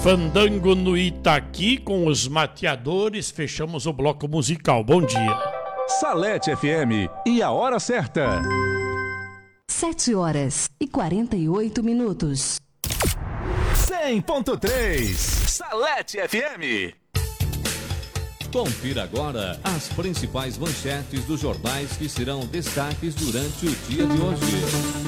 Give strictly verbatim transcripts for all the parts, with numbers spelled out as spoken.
Fandango no Itaqui com os mateadores. Fechamos o bloco musical. Bom dia. Salete F M e a hora certa. Sete horas e quarenta e oito minutos. cem ponto três Salete F M. Confira agora as principais manchetes dos jornais que serão destaques durante o dia de hoje.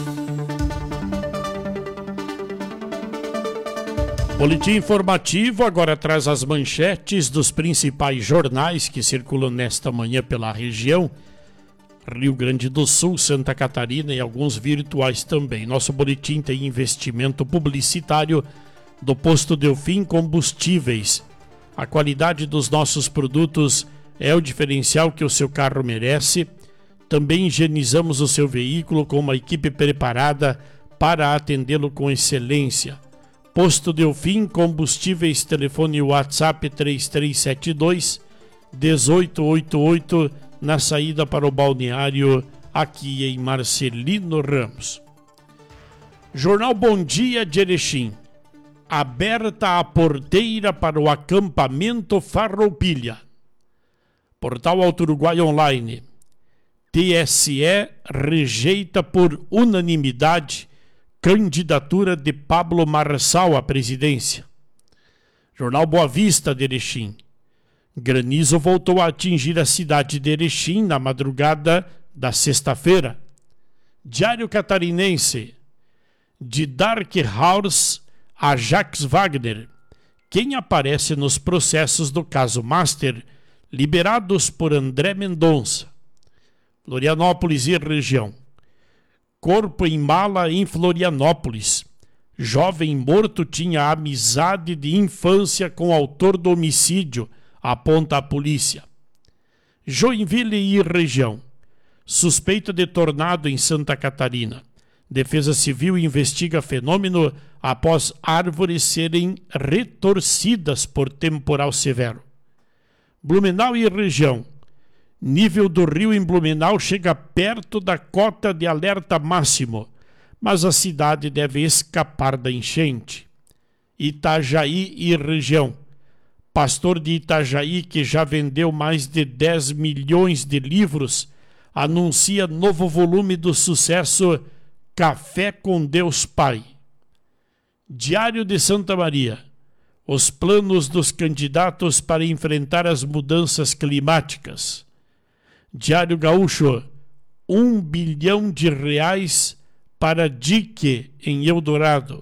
Boletim informativo agora traz as manchetes dos principais jornais que circulam nesta manhã pela região. Rio Grande do Sul, Santa Catarina e alguns virtuais também. Nosso boletim tem investimento publicitário do Posto Delfim Combustíveis. A qualidade dos nossos produtos é o diferencial que o seu carro merece. Também higienizamos o seu veículo com uma equipe preparada para atendê-lo com excelência. Posto Delfim Combustíveis, telefone WhatsApp três três sete dois, um oito oito oito, na saída para o balneário aqui em Marcelino Ramos. Jornal Bom Dia de Erechim. Aberta a porteira para o acampamento Farroupilha. Portal Alto Uruguai Online. T S E rejeita por unanimidade candidatura de Pablo Marçal à presidência. Jornal Boa Vista de Erechim. Granizo voltou a atingir a cidade de Erechim na madrugada da sexta-feira. Diário Catarinense. De Dark House a Jacques Wagner, quem aparece nos processos do caso Master, liberados por André Mendonça. Florianópolis e região. Corpo em mala em Florianópolis. Jovem morto tinha amizade de infância com o autor do homicídio, aponta a polícia. Joinville e região. Suspeita de tornado em Santa Catarina. Defesa Civil investiga fenômeno após árvores serem retorcidas por temporal severo. Blumenau e região. Nível do rio em Blumenau chega perto da cota de alerta máximo, mas a cidade deve escapar da enchente. Itajaí e região. Pastor de Itajaí, que já vendeu mais de dez milhões de livros, anuncia novo volume do sucesso Café com Deus Pai. Diário de Santa Maria. Os planos dos candidatos para enfrentar as mudanças climáticas. Diário Gaúcho. Um bilhão de reais para dique em Eldorado.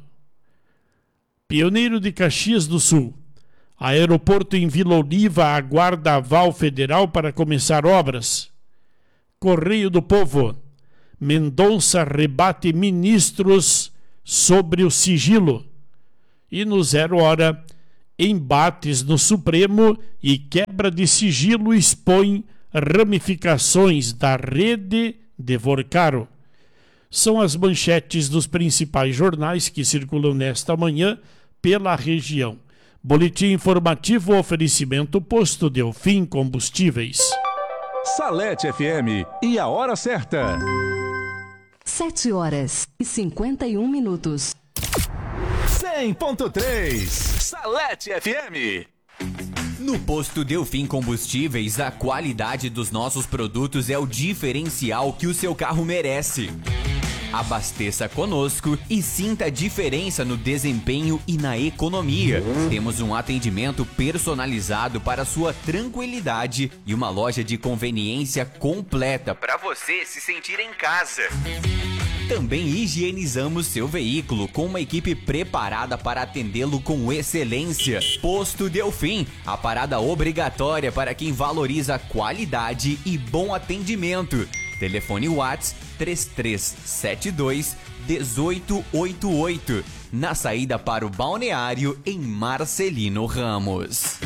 Pioneiro de Caxias do Sul. Aeroporto em Vila Oliva aguarda aval federal para começar obras. Correio do Povo. Mendonça rebate ministros sobre o sigilo. E no Zero Hora, embates no Supremo e quebra de sigilo expõe ramificações da rede de Vorcaro. São as manchetes dos principais jornais que circulam nesta manhã pela região. Boletim informativo, oferecimento Posto Delfim Combustíveis. Salete F M e a hora certa. Sete horas e cinquenta e um minutos. cem ponto três Salete F M. No Posto Delfim Combustíveis, a qualidade dos nossos produtos é o diferencial que o seu carro merece. Abasteça conosco e sinta a diferença no desempenho e na economia. Temos um atendimento personalizado para sua tranquilidade e uma loja de conveniência completa para você se sentir em casa. Também higienizamos seu veículo com uma equipe preparada para atendê-lo com excelência. Posto Delfim, a parada obrigatória para quem valoriza qualidade e bom atendimento. Telefone WhatsApp três três sete dois, um oito oito oito, na saída para o balneário em Marcelino Ramos.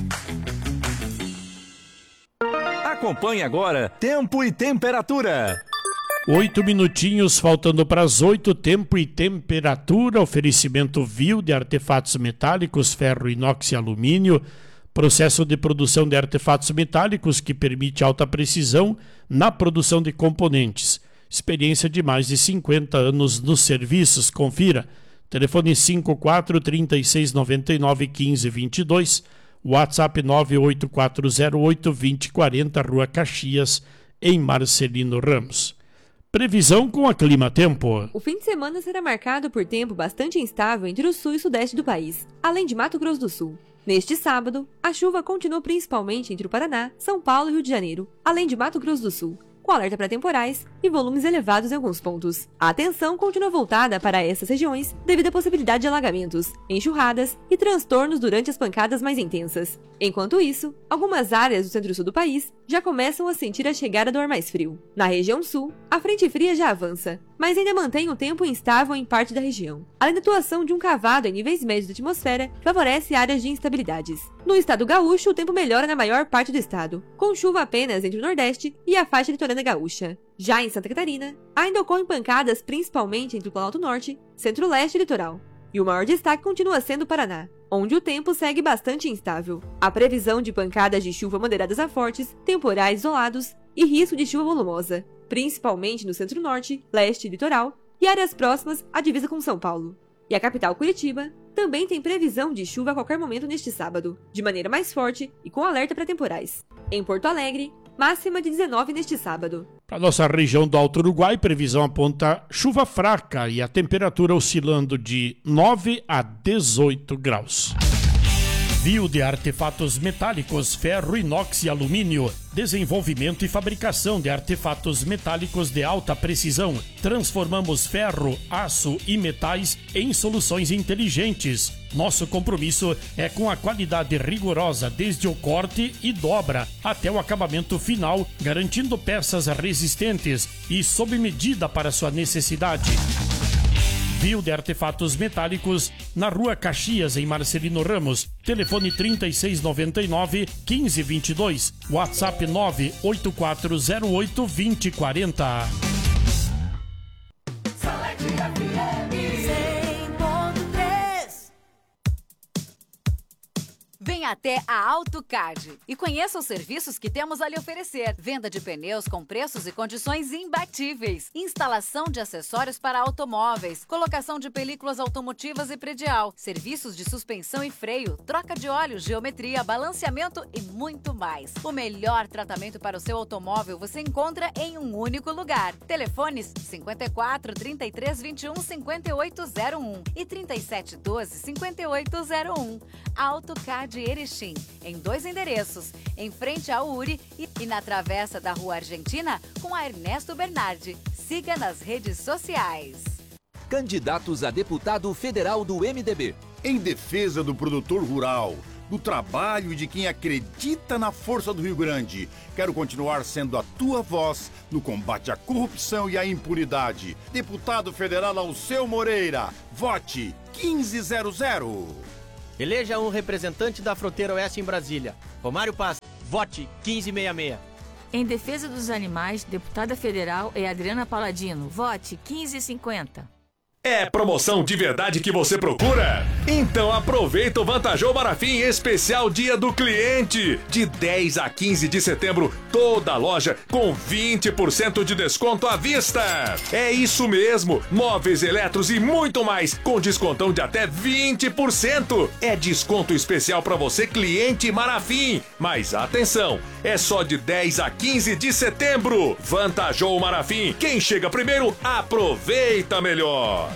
Acompanhe agora Tempo e Temperatura. Oito minutinhos faltando para as oito, tempo e temperatura, oferecimento Viu de artefatos metálicos, ferro, inox e alumínio, processo de produção de artefatos metálicos que permite alta precisão na produção de componentes. Experiência de mais de cinquenta anos nos serviços. Confira Telefone cinco quatro, três seis nove nove, um cinco dois dois, WhatsApp nove oito quatro zero oito, dois zero quatro zero, Rua Caxias, em Marcelino Ramos. Previsão com a Clima Tempo. O fim de semana será marcado por tempo bastante instável entre o sul e o sudeste do país, além de Mato Grosso do Sul. Neste sábado, a chuva continua principalmente entre o Paraná, São Paulo e Rio de Janeiro, além de Mato Grosso do Sul, com alerta para temporais e volumes elevados em alguns pontos. A atenção continua voltada para essas regiões devido à possibilidade de alagamentos, enxurradas e transtornos durante as pancadas mais intensas. Enquanto isso, algumas áreas do centro-sul do país já começam a sentir a chegada do ar mais frio. Na região sul, a frente fria já avança, mas ainda mantém o tempo instável em parte da região. Além da atuação de um cavado em níveis médios da atmosfera, favorece áreas de instabilidades. No estado gaúcho, o tempo melhora na maior parte do estado, com chuva apenas entre o nordeste e a faixa litorânea gaúcha. Já em Santa Catarina, ainda ocorrem pancadas principalmente entre o Planalto Norte, Centro-Leste e Litoral. E o maior destaque continua sendo o Paraná, onde o tempo segue bastante instável. A previsão de pancadas de chuva moderadas a fortes, temporais isolados e risco de chuva volumosa, principalmente no Centro-Norte, Leste e Litoral, e áreas próximas à divisa com São Paulo. E a capital Curitiba também tem previsão de chuva a qualquer momento neste sábado, de maneira mais forte e com alerta para temporais. Em Porto Alegre, máxima de dezenove neste sábado. Para nossa região do Alto Uruguai, previsão aponta chuva fraca e a temperatura oscilando de nove a dezoito graus. Viu de artefatos metálicos, ferro, inox e alumínio. Desenvolvimento e fabricação de artefatos metálicos de alta precisão. Transformamos ferro, aço e metais em soluções inteligentes. Nosso compromisso é com a qualidade rigorosa desde o corte e dobra até o acabamento final, garantindo peças resistentes e sob medida para sua necessidade. Viu de artefatos metálicos na Rua Caxias, em Marcelino Ramos. Telefone trinta e seis noventa e nove, quinze vinte e dois. WhatsApp nove oito quatro zero oito, dois zero quatro zero. Venha até a AutoCard e conheça os serviços que temos a lhe oferecer. Venda de pneus com preços e condições imbatíveis. Instalação de acessórios para automóveis. Colocação de películas automotivas e predial. Serviços de suspensão e freio. Troca de óleo, geometria, balanceamento e muito mais. O melhor tratamento para o seu automóvel você encontra em um único lugar. Telefones cinquenta e quatro, trinta e três, vinte e um, cinquenta e oito zero um e trinta e sete, doze, cinquenta e oito zero um. AutoCard Erechim, em dois endereços, em frente ao U R I e, e na travessa da Rua Argentina com a Ernesto Bernardi. Siga nas redes sociais. Candidatos a deputado federal do M D B. Em defesa do produtor rural, do trabalho e de quem acredita na força do Rio Grande, quero continuar sendo a tua voz no combate à corrupção e à impunidade. Deputado federal Alceu Moreira, vote quinze zero zero. Eleja um representante da fronteira oeste em Brasília. Romário Paz, vote quinze sessenta e seis. Em defesa dos animais, deputada federal é Adriana Paladino. Vote quinze cinquenta. É promoção de verdade que você procura? Então aproveita o Vantajou Marafim Especial Dia do Cliente. De dez a quinze de setembro, toda a loja com vinte por cento de desconto à vista. É isso mesmo, móveis, eletros e muito mais, com descontão de até vinte por cento. É desconto especial para você, cliente Marafim. Mas atenção, é só de dez a quinze de setembro. Vantajou Marafim. Quem chega primeiro, aproveita melhor.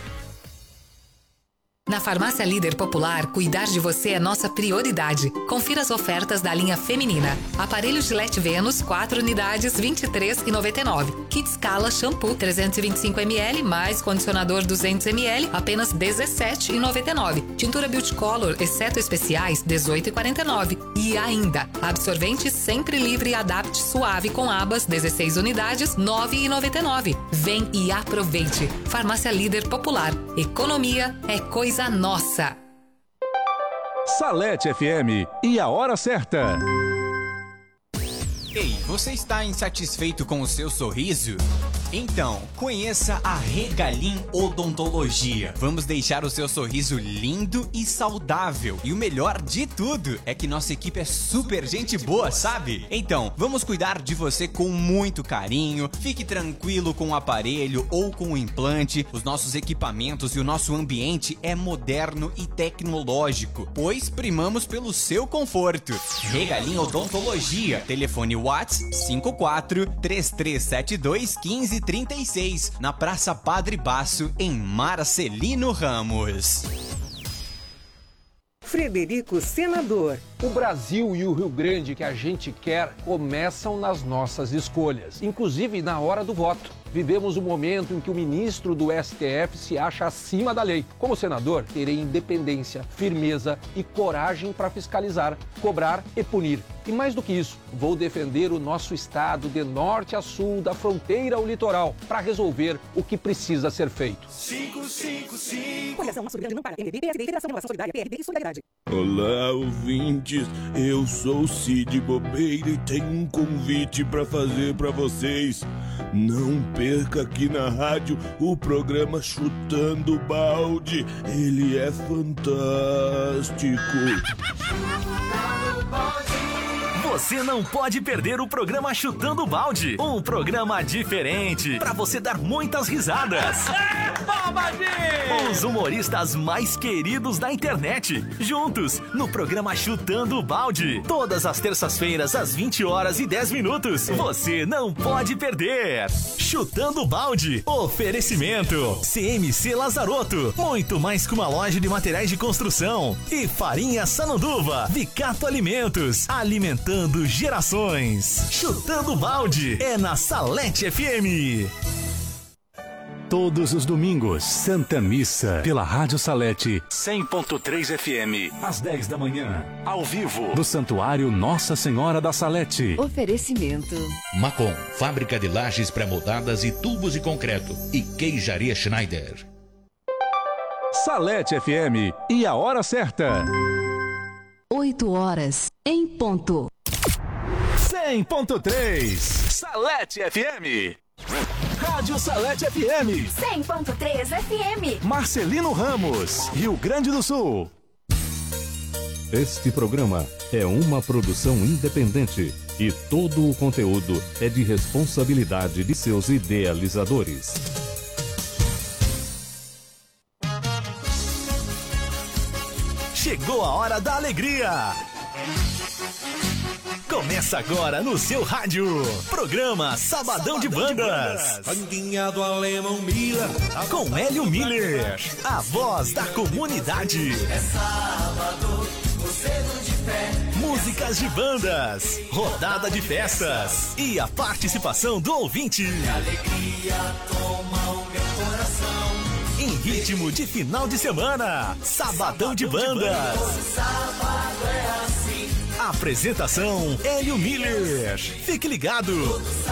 Na Farmácia Líder Popular, cuidar de você é nossa prioridade. Confira as ofertas da linha feminina. Aparelho Gillette Venus, quatro unidades, vinte e três reais e noventa e nove centavos. Kit Scala Shampoo, trezentos e vinte e cinco mililitros, mais condicionador duzentos mililitros, apenas dezessete reais e noventa e nove centavos. Tintura Beauty Color, exceto especiais, dezoito reais e quarenta e nove centavos. E ainda, absorvente sempre livre Adapt Suave com abas, dezesseis unidades, nove reais e noventa e nove centavos. Vem e aproveite. Farmácia Líder Popular. Economia é coisa nossa. Salete F M e a hora certa. Ei, você está insatisfeito com o seu sorriso? Então, conheça a Regalim Odontologia. Vamos deixar o seu sorriso lindo e saudável. E o melhor de tudo é que nossa equipe é super gente boa, sabe? Então, vamos cuidar de você com muito carinho. Fique tranquilo com o aparelho ou com o implante. Os nossos equipamentos e o nosso ambiente é moderno e tecnológico, pois primamos pelo seu conforto. Regalim Odontologia. Telefone WhatsApp cinco quatro três três sete dois um cinco três seis, na Praça Padre Baço, em Marcelino Ramos. Frederico Senador. O Brasil e o Rio Grande que a gente quer começam nas nossas escolhas, inclusive na hora do voto. Vivemos um momento em que o ministro do S T F se acha acima da lei. Como senador, terei independência, firmeza e coragem para fiscalizar, cobrar e punir. E mais do que isso, vou defender o nosso estado de norte a sul, da fronteira ao litoral, para resolver o que precisa ser feito. cinco cinco cinco. Coligação Nosso Rio Grande não para. M D B, P S D, Federação de Inovação Solidária, P R B e Solidariedade. Olá, ouvintes. Eu sou o Cid Bobeira e tenho um convite para fazer para vocês. Não perca aqui na rádio o programa Chutando Balde. Ele é fantástico. Você não pode perder o programa Chutando Balde, um programa diferente para você dar muitas risadas. Os humoristas mais queridos da internet, juntos no programa Chutando Balde, todas as terças-feiras às vinte horas e dez minutos. Você não pode perder. Chutando Balde, oferecimento C M C Lazarotto, muito mais que uma loja de materiais de construção, e Farinha Sananduva, Vicato Alimentos, alimentando gerações. Chutando Balde é na Salete F M. Todos os domingos, Santa Missa, pela Rádio Salete, cem ponto três F M, às dez da manhã, ao vivo, do Santuário Nossa Senhora da Salete. Oferecimento. Macom, fábrica de lajes pré-moldadas e tubos de concreto. E Queijaria Schneider. Salete F M e a hora certa. oito horas, em ponto. cem ponto três Salete F M. Rádio Salete F M. cem ponto três F M. Marcelino Ramos, Rio Grande do Sul. Este programa é uma produção independente e todo o conteúdo é de responsabilidade de seus idealizadores. Chegou a hora da alegria. Começa agora no seu rádio. Programa Sabadão, Sabadão de Bandas. Ranguinhado alemão Miller. Com Hélio Miller, a voz da comunidade. É sábado, cedo de pé. Músicas de bandas, rodada de festas e a participação do ouvinte. E alegria toma o meu coração. Em ritmo de final de semana, Sabadão de Bandas. Sábado é assim. Apresentação Hélio Miller. Fique ligado.